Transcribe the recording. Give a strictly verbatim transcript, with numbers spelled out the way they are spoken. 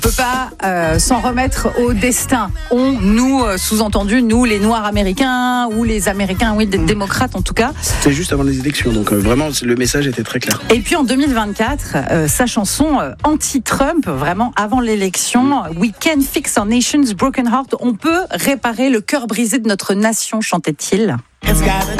On peut pas euh, s'en remettre au destin. On, nous, euh, sous-entendu, nous, les Noirs américains ou les Américains, oui, des démocrates en tout cas. C'était juste avant les élections, donc euh, vraiment le message était très clair. Et puis en deux mille vingt-quatre, euh, sa chanson euh, anti-Trump, vraiment avant l'élection, We can fix our nation's broken heart. On peut réparer le cœur brisé de notre nation, chantait-il. It's got a